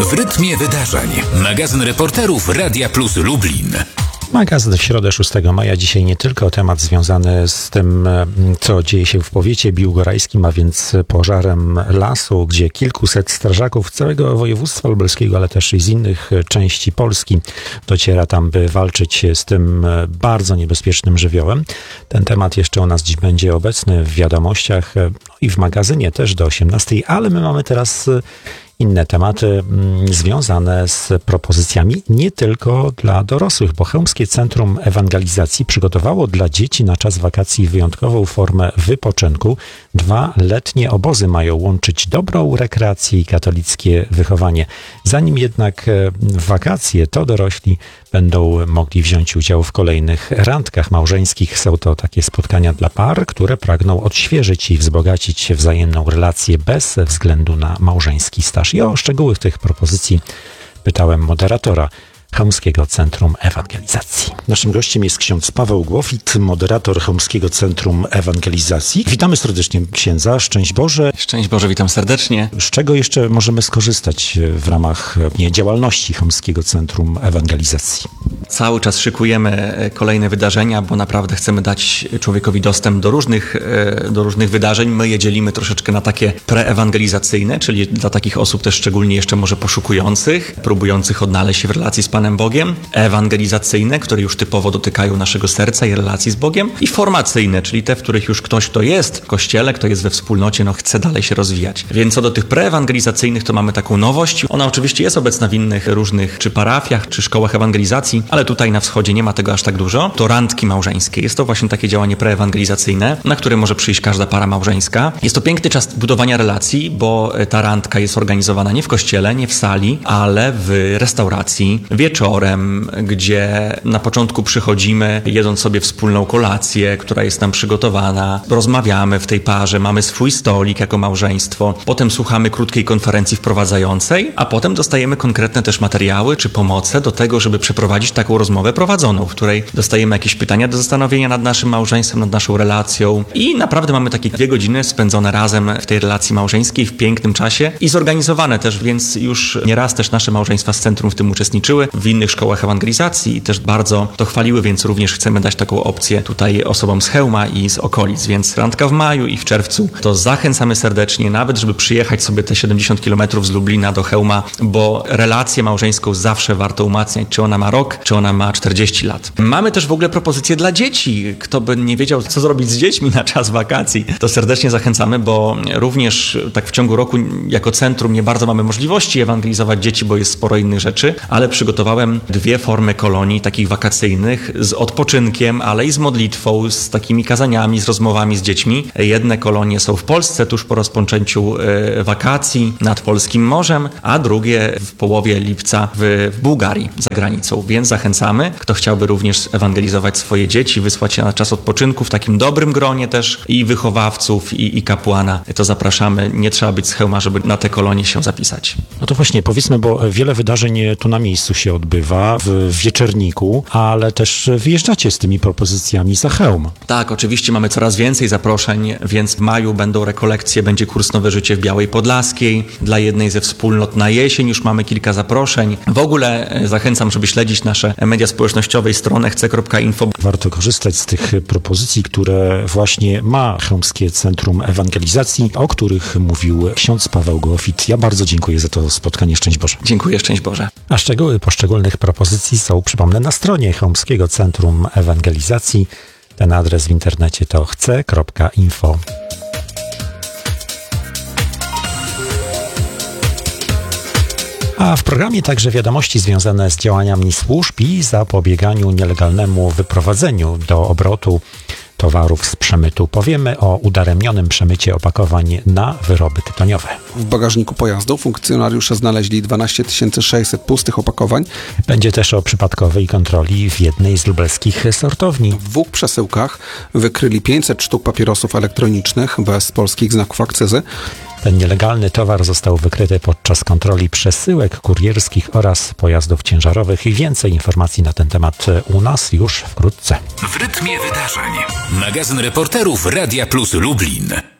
W rytmie wydarzeń. Magazyn reporterów Radia Plus Lublin. Magazyn w środę 6 maja. Dzisiaj nie tylko temat związany z tym, co dzieje się w powiecie biłgorajskim, a więc pożarem lasu, gdzie kilkuset strażaków całego województwa lubelskiego, ale też i z innych części Polski dociera tam, by walczyć z tym bardzo niebezpiecznym żywiołem. Ten temat jeszcze u nas dziś będzie obecny w wiadomościach i w magazynie też do 18, ale my mamy teraz inne tematy związane z propozycjami nie tylko dla dorosłych, bo Chełmskie Centrum Ewangelizacji przygotowało dla dzieci na czas wakacji wyjątkową formę wypoczynku. 2 letnie obozy mają łączyć dobrą rekreację i katolickie wychowanie. Zanim jednak w wakacje, to dorośli będą mogli wziąć udział w kolejnych randkach małżeńskich. Są to takie spotkania dla par, które pragną odświeżyć i wzbogacić wzajemną relację bez względu na małżeński staż. I o szczegóły tych propozycji pytałem moderatora Chełmskiego Centrum Ewangelizacji. Naszym gościem jest ksiądz Paweł Głowit, moderator Chełmskiego Centrum Ewangelizacji. Witamy serdecznie księdza. Szczęść Boże. Szczęść Boże, witam serdecznie. Z czego jeszcze możemy skorzystać w ramach działalności Chełmskiego Centrum Ewangelizacji? Cały czas szykujemy kolejne wydarzenia, bo naprawdę chcemy dać człowiekowi dostęp do różnych wydarzeń. My je dzielimy troszeczkę na takie preewangelizacyjne, czyli dla takich osób też szczególnie jeszcze może poszukujących, próbujących odnaleźć się w relacji z Panem Bogiem, ewangelizacyjne, które już typowo dotykają naszego serca i relacji z Bogiem, i formacyjne, czyli te, w których już ktoś, kto jest w kościele, kto jest we wspólnocie, chce dalej się rozwijać. Więc co do tych preewangelizacyjnych, to mamy taką nowość. Ona oczywiście jest obecna w innych różnych czy parafiach, czy szkołach ewangelizacji, ale tutaj na wschodzie nie ma tego aż tak dużo. To randki małżeńskie. Jest to właśnie takie działanie preewangelizacyjne, na które może przyjść każda para małżeńska. Jest to piękny czas budowania relacji, bo ta randka jest organizowana nie w kościele, nie w sali, ale w restauracji, wieczorem, gdzie na początku przychodzimy, jedząc sobie wspólną kolację, która jest tam przygotowana, rozmawiamy w tej parze, mamy swój stolik jako małżeństwo, potem słuchamy krótkiej konferencji wprowadzającej, a potem dostajemy konkretne też materiały czy pomoce do tego, żeby przeprowadzić taką rozmowę prowadzoną, w której dostajemy jakieś pytania do zastanowienia nad naszym małżeństwem, nad naszą relacją i naprawdę mamy takie 2 godziny spędzone razem w tej relacji małżeńskiej w pięknym czasie i zorganizowane też, więc już nieraz też nasze małżeństwa z centrum w tym uczestniczyły, w innych szkołach ewangelizacji i też bardzo to chwaliły, więc również chcemy dać taką opcję tutaj osobom z Chełma i z okolic, więc randka w maju i w czerwcu, to zachęcamy serdecznie, nawet żeby przyjechać sobie te 70 km z Lublina do Chełma, bo relację małżeńską zawsze warto umacniać, czy ona ma rok, czy ona ma 40 lat. Mamy też w ogóle propozycje dla dzieci. Kto by nie wiedział, co zrobić z dziećmi na czas wakacji, to serdecznie zachęcamy, bo również tak w ciągu roku jako centrum nie bardzo mamy możliwości ewangelizować dzieci, bo jest sporo innych rzeczy, ale przygotowałem 2 formy kolonii takich wakacyjnych z odpoczynkiem, ale i z modlitwą, z takimi kazaniami, z rozmowami z dziećmi. Jedne kolonie są w Polsce tuż po rozpoczęciu wakacji nad Polskim Morzem, a drugie w połowie lipca w Bułgarii, za granicą. Więc zachęcamy, kto chciałby również ewangelizować swoje dzieci, wysłać je na czas odpoczynku w takim dobrym gronie też i wychowawców, i kapłana, to zapraszamy. Nie trzeba być z Chełma, żeby na te kolonie się zapisać. No to właśnie, powiedzmy, bo wiele wydarzeń tu na miejscu się odbywa, w Wieczerniku, ale też wyjeżdżacie z tymi propozycjami za Chełm. Tak, oczywiście mamy coraz więcej zaproszeń, więc w maju będą rekolekcje, będzie kurs Nowe Życie w Białej Podlaskiej. Dla jednej ze wspólnot na jesień już mamy kilka zaproszeń. W ogóle zachęcam, żeby śledzić nasze media społecznościowe i stronę chce.info. Warto korzystać z tych propozycji, które właśnie ma Chełmskie Centrum Ewangelizacji, o których mówił ksiądz Paweł Głowit. Ja bardzo dziękuję za to spotkanie. Szczęść Boże. Dziękuję, szczęść Boże. A szczegóły poszczególnych propozycji są, przypomnę, na stronie Chełmskiego Centrum Ewangelizacji. Ten adres w internecie to chce.info. A w programie także wiadomości związane z działaniami służb i zapobieganiu nielegalnemu wyprowadzeniu do obrotu towarów z przemytu. Powiemy o udaremnionym przemycie opakowań na wyroby tytoniowe. W bagażniku pojazdu funkcjonariusze znaleźli 12 600 pustych opakowań. Będzie też o przypadkowej kontroli w jednej z lubelskich sortowni. W 2 przesyłkach wykryli 500 sztuk papierosów elektronicznych bez polskich znaków akcyzy. Ten nielegalny towar został wykryty podczas kontroli przesyłek kurierskich oraz pojazdów ciężarowych. I więcej informacji na ten temat u nas już wkrótce. W rytmie wydarzeń. Magazyn reporterów Radia Plus Lublin.